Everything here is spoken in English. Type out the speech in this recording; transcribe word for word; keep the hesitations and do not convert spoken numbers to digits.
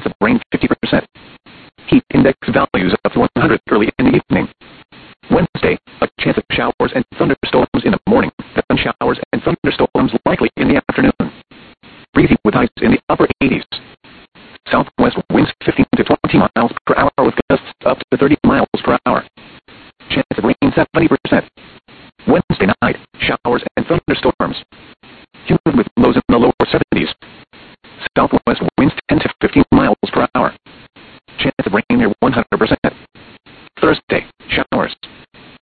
Chance of rain fifty percent. Heat index values up to one hundred early in the evening. Wednesday, a chance of showers and thunderstorms in the morning, then showers and thunderstorms likely in the afternoon. Breezy with highs in the upper eighties. Southwest winds fifteen to twenty miles per hour with gusts up to thirty miles per hour. Chance of rain seventy percent. Wednesday night, showers and thunderstorms. Humid with lows in the lower seventies. Southwest winds ten to fifteen miles